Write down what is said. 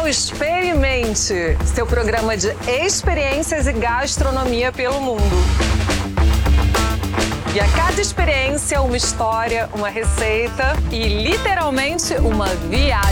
ao Experimente, seu programa de experiências e gastronomia pelo mundo. E a cada experiência, uma história, uma receita e literalmente uma viagem.